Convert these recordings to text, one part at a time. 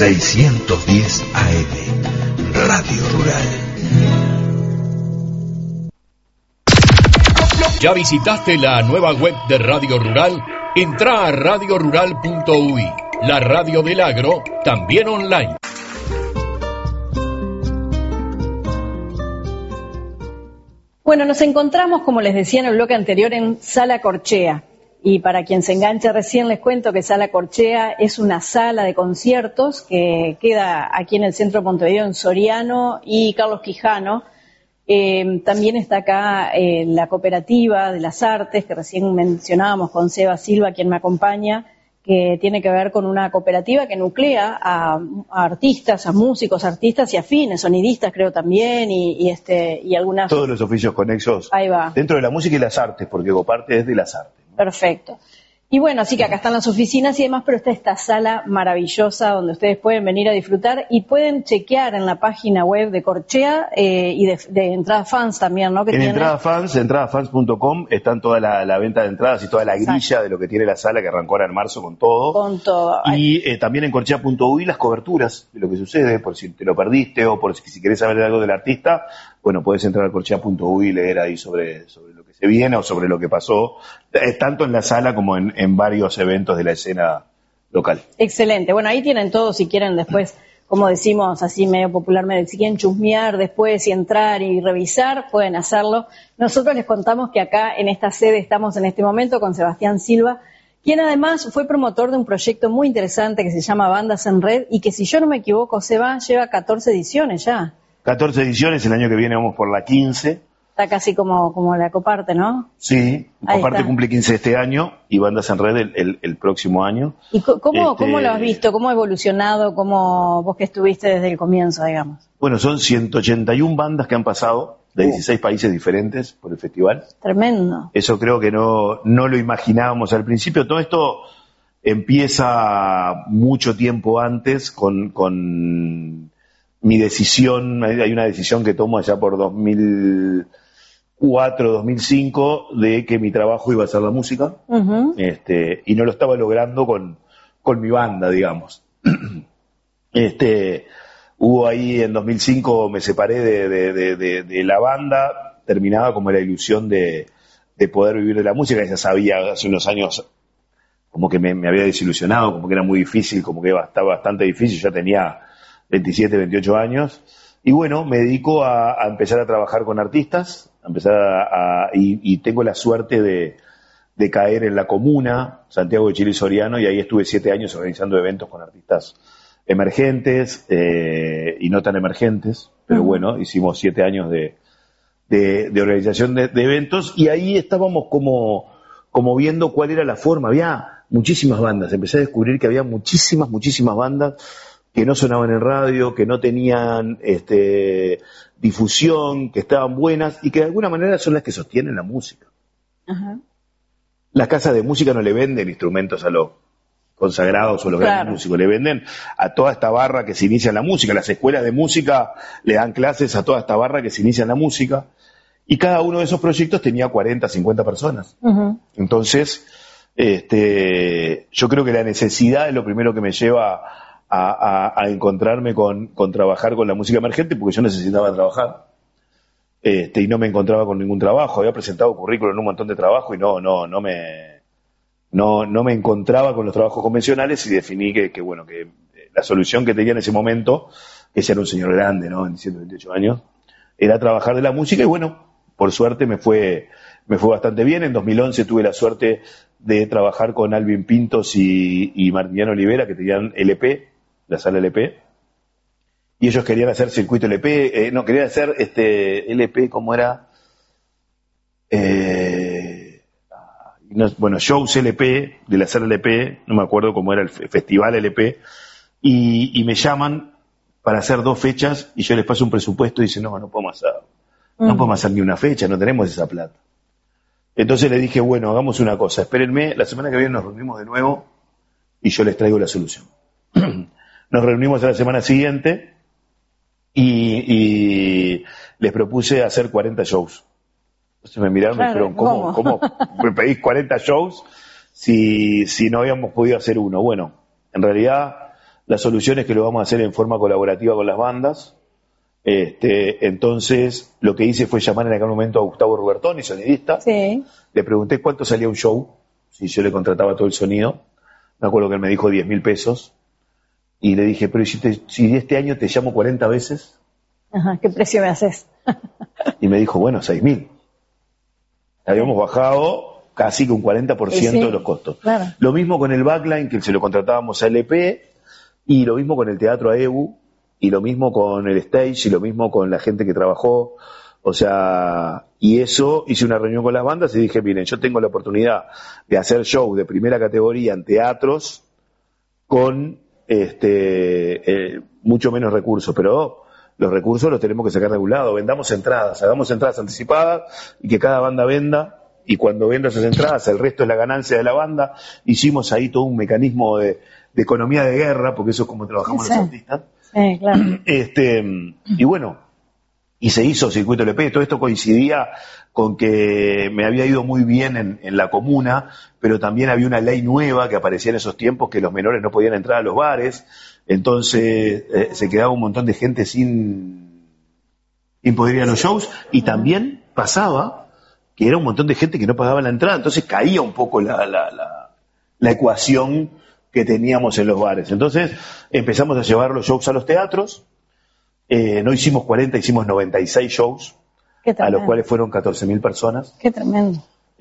610 AM, Radio Rural. ¿Ya visitaste la nueva web de Radio Rural? Entra a radiorural.uy, la radio del agro, también online. Bueno, nos encontramos, como les decía en el bloque anterior, en Sala Corchea. Y para quien se enganche recién les cuento que Sala Corchea es una sala de conciertos que queda aquí en el centro de Montevideo, en Soriano y Carlos Quijano. También está acá la Cooperativa de las Artes, que recién mencionábamos con Seba Silva, quien me acompaña, que tiene que ver con una cooperativa que nuclea a artistas, a músicos, artistas y afines, sonidistas creo también, y algunas... Todos los oficios conexos. Ahí va. Dentro de la música y las artes, porque Coparte es de las artes. Perfecto. Y bueno, así que acá están las oficinas y demás, pero está esta sala maravillosa donde ustedes pueden venir a disfrutar y pueden chequear en la página web de Corchea y de Entrada Fans también, ¿no? Que en Entrada Fans, entradafans.com, están toda la venta de entradas y toda la grilla Exacto. de lo que tiene la sala, que arrancó ahora en marzo con todo. Con todo. Y también en corchea.uy las coberturas de lo que sucede, por si te lo perdiste o por si querés saber algo del artista, bueno, puedes entrar a corchea.uy y leer ahí sobre lo que se viene o sobre lo que pasó, tanto en la sala como en varios eventos de la escena local. Excelente. Bueno, ahí tienen todo, si quieren después, como decimos así medio popularmente, si quieren chusmear después y entrar y revisar, pueden hacerlo. Nosotros les contamos que acá en esta sede estamos en este momento con Sebastián Silva, quien además fue promotor de un proyecto muy interesante que se llama Bandas en Red y que, si yo no me equivoco, Seba, lleva 14 ediciones ya. 14 ediciones, el año que viene vamos por la 15. Está casi como la Coparte, ¿no? Sí, Coparte cumple 15 este año y Bandas en Red el próximo año. ¿Y cómo lo has visto? ¿Cómo ha evolucionado? ¿Cómo vos que estuviste desde el comienzo, digamos? Bueno, son 181 bandas que han pasado de 16 países diferentes por el festival. Tremendo. Eso creo que no lo imaginábamos al principio. Todo esto empieza mucho tiempo antes con mi decisión. Hay una decisión que tomo allá por 2004, 2005, de que mi trabajo iba a ser la música, y no lo estaba logrando con mi banda, digamos. Hubo ahí en 2005, me separé de la banda, terminaba como la ilusión de poder vivir de la música. Ya sabía hace unos años como que me había desilusionado, como que era muy difícil, como que estaba bastante difícil. Ya tenía 27, 28 años. Y bueno, me dedico a empezar a trabajar con artistas, y tengo la suerte de caer en la comuna, Santiago de Chile y Soriano, y ahí estuve 7 años organizando eventos con artistas emergentes y no tan emergentes, pero bueno, hicimos 7 años de organización de eventos, y ahí estábamos como viendo cuál era la forma. Había muchísimas bandas, empecé a descubrir que había muchísimas bandas que no sonaban en radio, que no tenían difusión, que estaban buenas y que de alguna manera son las que sostienen la música. Ajá. Las casas de música no le venden instrumentos a los consagrados o los grandes músicos, le venden a toda esta barra que se inicia en la música. Las escuelas de música le dan clases a toda esta barra que se inicia en la música, y cada uno de esos proyectos tenía 40, 50 personas. Entonces, yo creo que la necesidad es lo primero que me lleva a encontrarme con trabajar con la música emergente, porque yo necesitaba trabajar, y no me encontraba con ningún trabajo. Había presentado currículum en un montón de trabajo y no me encontraba con los trabajos convencionales, y definí que la solución que tenía en ese momento, que ese era un señor grande, ¿no? 27, 28 años, era trabajar de la música. Y bueno, por suerte me fue bastante bien. En 2011 tuve la suerte de trabajar con Alvin Pintos y Martiniano Olivera, que tenían LP, la sala LP, y ellos querían hacer circuito LP, querían hacer LP, ¿cómo era? Shows LP, de la sala LP, no me acuerdo cómo era el festival LP, y me llaman para hacer 2 fechas, y yo les paso un presupuesto y dicen, no podemos hacer ni una fecha, no tenemos esa plata. Entonces le dije, bueno, hagamos una cosa, espérenme, la semana que viene nos reunimos de nuevo y yo les traigo la solución. Nos reunimos a la semana siguiente y les propuse hacer 40 shows. Entonces me miraron y me dijeron, ¿cómo? ¿Me pedís 40 shows si no habíamos podido hacer uno? Bueno, en realidad La solución es que lo vamos a hacer en forma colaborativa con las bandas. Entonces, lo que hice fue llamar en aquel momento a Gustavo Rubertoni, sonidista. Sí. Le pregunté cuánto salía un show, si yo le contrataba todo el sonido. Me acuerdo que él me dijo 10.000 pesos. Y le dije, pero si este año te llamo 40 veces. Ajá, ¿qué precio me haces? Y me dijo, bueno, 6.000. Habíamos bajado casi que un 40% de los costos. Claro. Lo mismo con el backline, que se lo contratábamos a LP, y lo mismo con el teatro AEBU, y lo mismo con el stage, y lo mismo con la gente que trabajó. O sea, y eso, hice una reunión con las bandas y dije, miren, yo tengo la oportunidad de hacer shows de primera categoría en teatros con mucho menos recursos, pero los recursos los tenemos que sacar de algún lado. Vendamos entradas, hagamos entradas anticipadas y que cada banda venda, y cuando venda esas entradas el resto es la ganancia de la banda. Hicimos ahí todo un mecanismo de economía de guerra, porque eso es como trabajamos los artistas. Sí, claro. Y bueno, y se hizo Circuito LP. Todo esto coincidía con que me había ido muy bien en la comuna, pero también había una ley nueva que aparecía en esos tiempos, que los menores no podían entrar a los bares. Entonces se quedaba un montón de gente sin poder ir a los shows, y también pasaba que era un montón de gente que no pagaba la entrada. Entonces caía un poco la ecuación que teníamos en los bares. Entonces empezamos a llevar los shows a los teatros. No hicimos 40, hicimos 96 shows, a los cuales fueron 14.000 personas. Qué tremendo.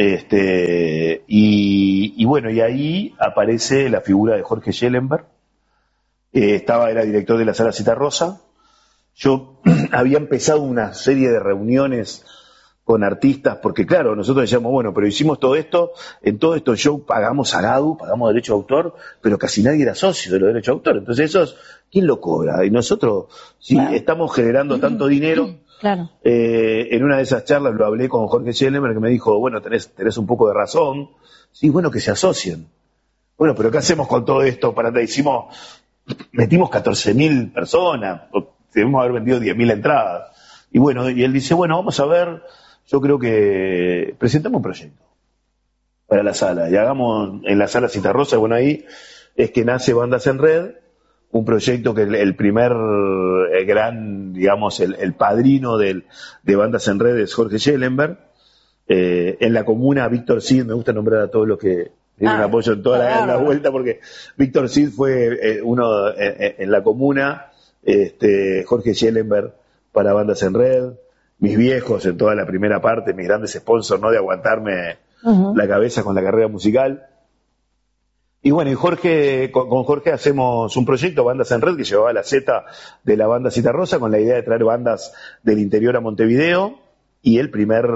Y bueno, y ahí aparece la figura de Jorge Schellenberg. Era director de la Sala Citarrosa. Yo había empezado una serie de reuniones con artistas, porque claro, nosotros decíamos, bueno, pero hicimos todo esto, en todos estos shows pagamos a GADU, pagamos derecho de autor, pero casi nadie era socio de los derechos de autor. Entonces esos, ¿quién lo cobra? Y nosotros, si estamos generando tanto dinero, claro. En una de esas charlas lo hablé con Jorge Schellenberg, que me dijo, bueno, tenés un poco de razón. Sí, bueno, que se asocien. Bueno, pero ¿qué hacemos con todo esto? Metimos 14.000 personas, debemos haber vendido 10.000 entradas. Y bueno, y él dice, bueno, vamos a ver, yo creo que presentamos un proyecto para la sala, y hagamos en la Sala Citarrosa. Bueno, ahí es que nace Bandas en Red, un proyecto que el primer gran, digamos, el padrino de Bandas en Red es Jorge Schellenberg. En la comuna, Víctor Cid, me gusta nombrar a todos los que tienen apoyo en toda la vuelta, porque Víctor Cid fue uno en la comuna, Jorge Schellenberg para Bandas en Red, mis viejos en toda la primera parte, mis grandes sponsors, ¿no?, de aguantarme la cabeza con la carrera musical. Y bueno, con Jorge hacemos un proyecto, Bandas en Red, que llevaba la Z de la banda Citarrosa, con la idea de traer bandas del interior a Montevideo, y el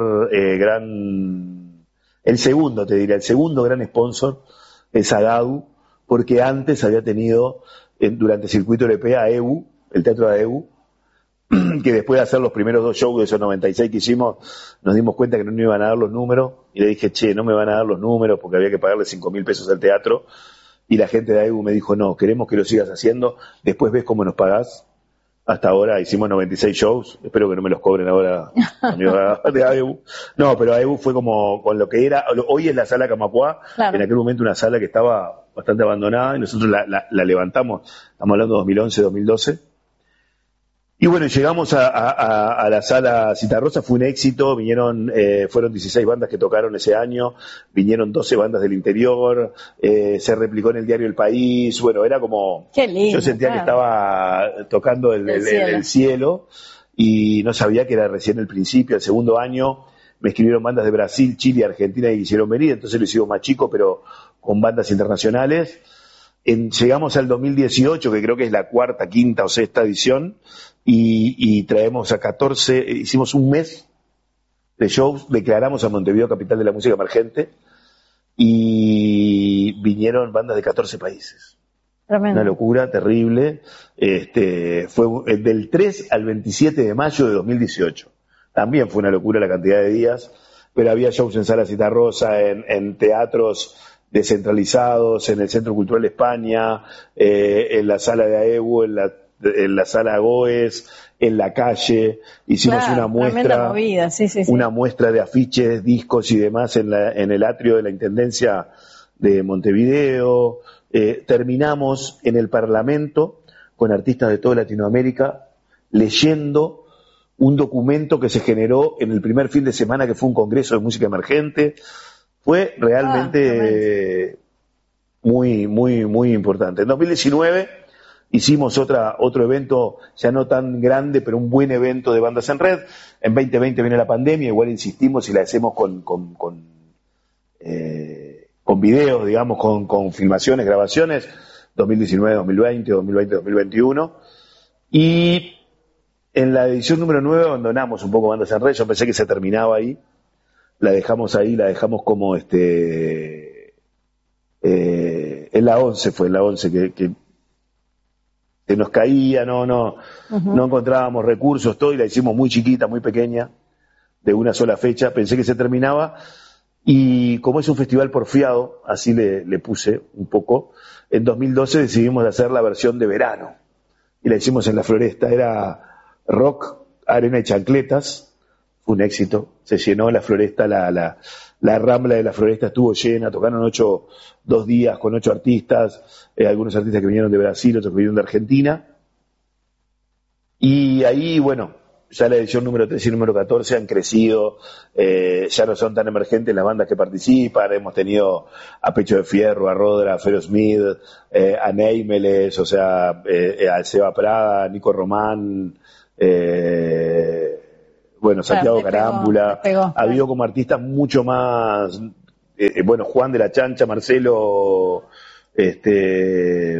segundo gran sponsor es GADU, porque antes había tenido, durante Circuito LP, a EBU, el teatro de EBU, que después de hacer los primeros 2 shows de esos 96 que hicimos, nos dimos cuenta que no nos iban a dar los números, y le dije, no me van a dar los números porque había que pagarle 5.000 pesos al teatro, y la gente de AEBU me dijo, no, queremos que lo sigas haciendo, después ves cómo nos pagás. Hasta ahora hicimos 96 shows, espero que no me los cobren ahora de AEBU. No, pero AEBU fue como con lo que era, hoy es la Sala Camacuá, claro. En aquel momento una sala que estaba bastante abandonada, y nosotros la levantamos, estamos hablando de 2011, 2012. Y bueno, llegamos a la Sala Citarrosa, fue un éxito, fueron 16 bandas que tocaron ese año, vinieron 12 bandas del interior, se replicó en el diario El País, bueno, era como, qué lindo, yo sentía que estaba tocando el cielo, y no sabía que era recién el principio. El segundo año me escribieron bandas de Brasil, Chile y Argentina y quisieron venir, entonces lo hicimos más chico, pero con bandas internacionales. Llegamos al 2018, que creo que es la 4ª, 5ª o 6ª edición, y traemos a 14, hicimos un mes de shows, declaramos a Montevideo capital de la música emergente, y vinieron bandas de 14 países. Tremendo. Una locura terrible. Fue del 3 al 27 de mayo de 2018. También fue una locura la cantidad de días, pero había shows en Sala Citarrosa, en teatros descentralizados, en el Centro Cultural de España, en la sala de AEBU, en la sala Goes, en la calle. Hicimos una muestra, movida. Sí. Una muestra de afiches, discos y demás en el atrio de la Intendencia de Montevideo. terminamos en el Parlamento con artistas de toda Latinoamérica leyendo un documento que se generó en el primer fin de semana, que fue un congreso de música emergente. Fue realmente muy, muy, muy importante. En 2019 hicimos otro evento, ya no tan grande, pero un buen evento de bandas en red. En 2020 viene la pandemia, igual insistimos y la hacemos con videos, digamos, con filmaciones, grabaciones, 2019, 2020, 2020, 2021. Y en la edición número 9 abandonamos un poco bandas en red. Yo pensé que se terminaba ahí. La dejamos como en la 11 fue, en la 11 que nos caía, no encontrábamos recursos, todo, y la hicimos muy chiquita, muy pequeña, de una sola fecha. Pensé que se terminaba, y como es un festival porfiado, así le puse un poco, en 2012 decidimos hacer la versión de verano, y la hicimos en la Floresta. Era rock, arena y chancletas. Fue un éxito, se llenó la Floresta, la Rambla de la Floresta estuvo llena, tocaron 2 días con 8 artistas, algunos artistas que vinieron de Brasil, otros que vinieron de Argentina. Y ahí, bueno, ya la edición número 13 y número 14 han crecido, ya no son tan emergentes las bandas que participan. Hemos tenido a Pecho de Fierro, a Rodra, a Fero Smith, a Neymeles, o sea, a Seba Prada, a Nico Román, Santiago Carámbula. Ha habido como artistas mucho más, Juan de la Chancha, Marcelo, de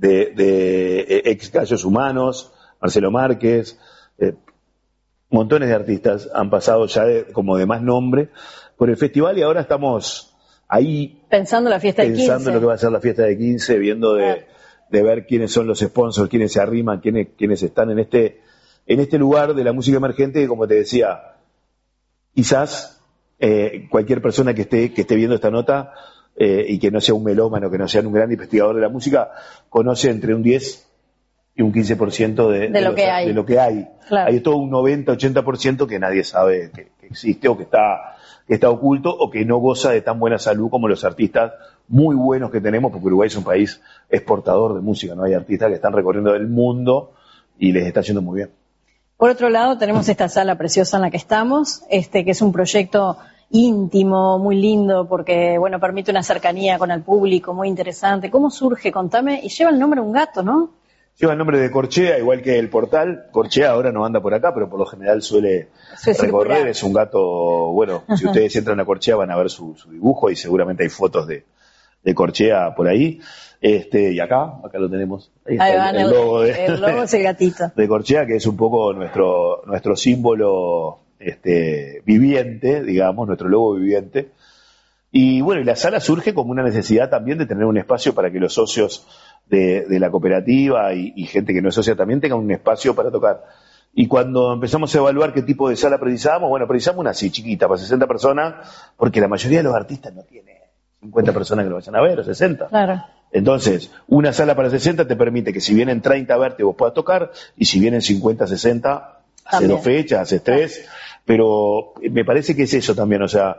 Ex Gallos Humanos, Marcelo Márquez, montones de artistas han pasado ya como de más nombre por el festival, y ahora estamos ahí pensando la fiesta de 15. Pensando lo que va a ser la fiesta de 15, viendo de ver quiénes son los sponsors, quiénes se arriman, quiénes están en este lugar de la música emergente, que, como te decía, quizás cualquier persona que esté viendo esta nota y que no sea un melómano, que no sea un gran investigador de la música, conoce entre un 10 y un 15% de lo que hay. Claro. Hay todo un 90-80% que nadie sabe que existe, o que está oculto, o que no goza de tan buena salud como los artistas muy buenos que tenemos, porque Uruguay es un país exportador de música, ¿no? Hay artistas que están recorriendo el mundo y les está yendo muy bien. Por otro lado, tenemos esta sala preciosa en la que estamos, que es un proyecto íntimo, muy lindo, porque, permite una cercanía con el público muy interesante. ¿Cómo surge? Contame. Y lleva el nombre de un gato, ¿no? Lleva el nombre de Corchea, igual que el portal. Corchea ahora no anda por acá, pero por lo general suele recorrer. Circular. Es un gato, si ustedes entran a Corchea van a ver su dibujo, y seguramente hay fotos de Corchea por ahí. Y acá lo tenemos. Ahí está el logo el logo es el gatito. De Corchea, que es un poco nuestro símbolo viviente, digamos, nuestro logo viviente. Y la sala surge como una necesidad también de tener un espacio para que los socios de la cooperativa y gente que no es socia también tengan un espacio para tocar. Y cuando empezamos a evaluar qué tipo de sala precisábamos, precisamos una así, chiquita, para 60 personas, porque la mayoría de los artistas no tiene 50 personas que lo vayan a ver, o 60. Claro. Entonces, una sala para 60 te permite que si vienen 30 a verte vos puedas tocar, y si vienen 50, 60, haces 2 fechas, haces 3, pero me parece que es eso también, o sea,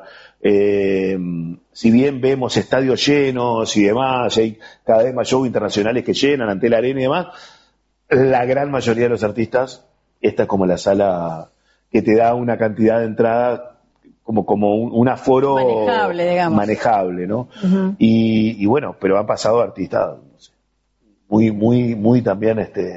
si bien vemos estadios llenos y demás, hay cada vez más shows internacionales que llenan ante la arena y demás, la gran mayoría de los artistas, esta es como la sala que te da una cantidad de entradas como un aforo manejable, digamos. Manejable, ¿no? Uh-huh. Y pero han pasado artistas, no sé, muy también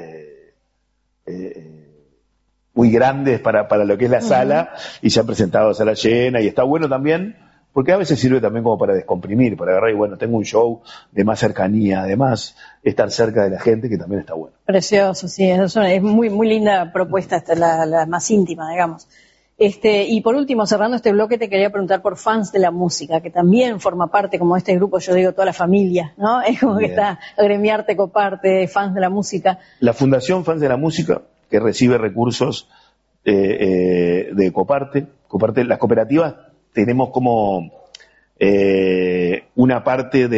muy grandes para lo que es la sala, y se han presentado a sala llena, y está bueno también, porque a veces sirve también como para descomprimir, para agarrar y tengo un show de más cercanía, además estar cerca de la gente, que también está bueno. Precioso, sí, es muy, muy linda propuesta, la más íntima, digamos. Y por último, cerrando este bloque, te quería preguntar por Fans de la Música, que también forma parte, como este grupo, yo digo, toda la familia, ¿no? Es como bien. Que está Agremiarte, Coparte, Fans de la Música. La Fundación Fans de la Música, que recibe recursos de Coparte, las cooperativas tenemos como una parte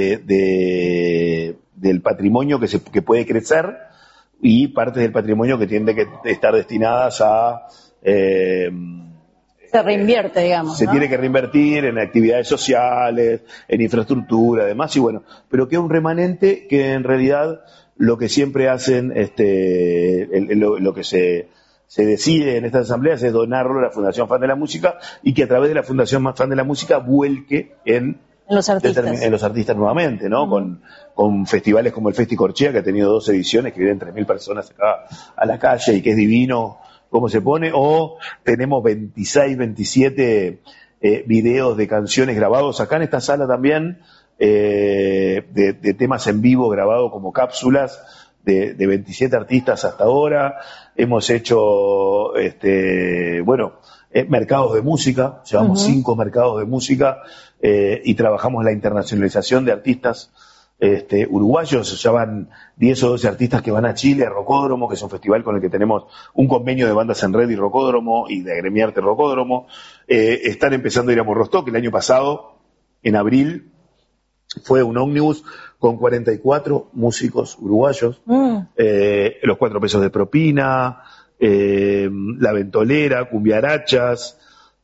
del patrimonio que puede crecer, y parte del patrimonio que tiene que estar destinadas a se reinvierte, digamos, se ¿no? tiene que reinvertir en actividades sociales, en infraestructura, además, y bueno, pero queda un remanente que en realidad lo que siempre hacen, lo que se decide en estas asambleas es donarlo a la Fundación Fan de la Música y que a través de la Fundación Fan de la Música vuelque en los artistas nuevamente, ¿no? Con festivales como el Festi Corchea, que ha tenido 2 ediciones, que vienen 3.000 personas acá a la calle y que es divino cómo se pone, o tenemos 26, 27 videos de canciones grabados acá en esta sala también, de temas en vivo grabados como cápsulas de 27 artistas hasta ahora. Hemos hecho, mercados de música, llevamos 5 mercados de música y trabajamos la internacionalización de artistas uruguayos. Ya van 10 o 12 artistas que van a Chile, a Rocódromo, que es un festival con el que tenemos un convenio de bandas en red y Rocódromo y de Agremiarte Rocódromo. Están empezando a ir a Morrostock. El año pasado, en abril, fue un ómnibus con 44 músicos uruguayos, los 4 pesos de propina, La Ventolera, Cumbiarachas,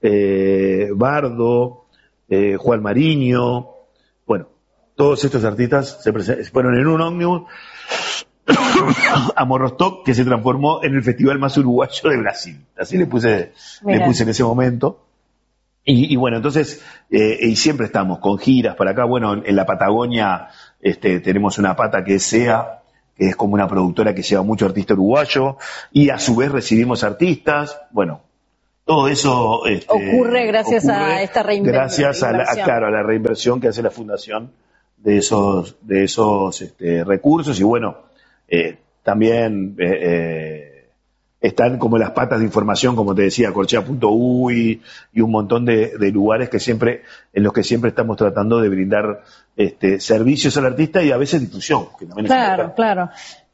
Bardo, Juan Mariño, bueno, todos estos artistas se fueron en un ómnibus a Morrostock, que se transformó en el festival más uruguayo de Brasil. Así le puse en ese momento. Y bueno, entonces, y siempre estamos con giras para acá. Bueno, en la Patagonia tenemos una pata que es SEA, que es como una productora que lleva mucho artista uruguayo, y a su vez recibimos artistas. Bueno, todo eso ocurre gracias a esta reinversión. Gracias a la reinversión que hace la Fundación de esos recursos. Y bueno, también están como las patas de información, como te decía, corchea.uy y un montón de lugares en los que siempre estamos tratando de brindar servicios al artista y a veces difusión, que también Claro.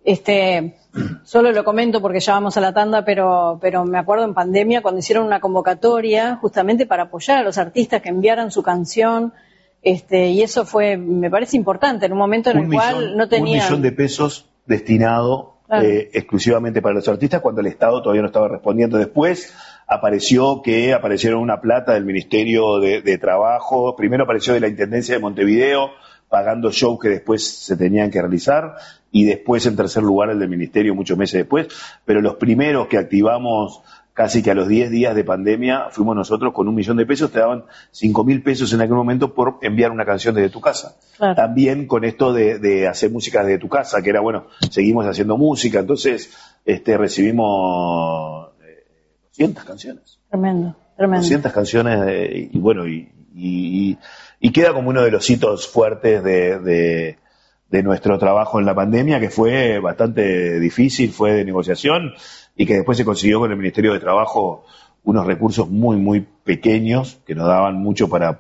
Solo lo comento porque ya vamos a la tanda, pero me acuerdo en pandemia cuando hicieron una convocatoria justamente para apoyar a los artistas que enviaran su canción, y eso me parece importante en un momento en el cual no tenían... 1 millón de pesos destinado exclusivamente para los artistas, cuando el Estado todavía no estaba respondiendo. Después aparecieron una plata del Ministerio de Trabajo, primero apareció de la Intendencia de Montevideo, pagando shows que después se tenían que realizar, y después en tercer lugar el del Ministerio muchos meses después, pero los primeros que activamos casi que a los 10 días de pandemia fuimos nosotros con 1 millón de pesos, te daban 5.000 pesos en aquel momento por enviar una canción desde tu casa. Claro. También con esto de hacer música desde tu casa, que era, bueno, seguimos haciendo música, entonces recibimos 200 canciones. Tremendo. 200 canciones, y bueno, y queda como uno de los hitos fuertes de nuestro trabajo en la pandemia, que fue bastante difícil, fue de negociación, y que después se consiguió con el Ministerio de Trabajo unos recursos muy, muy pequeños, que nos daban mucho para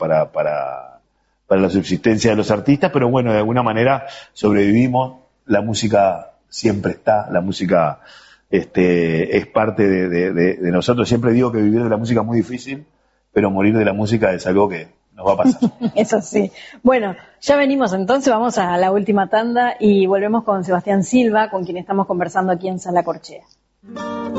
la subsistencia de los artistas, pero bueno, de alguna manera sobrevivimos. La música siempre está, la música es parte de nosotros. Siempre digo que vivir de la música es muy difícil, pero morir de la música es algo que nos va a pasar. Eso sí. Bueno, ya venimos entonces, vamos a la última tanda y volvemos con Sebastián Silva, con quien estamos conversando aquí en Sala Corchea.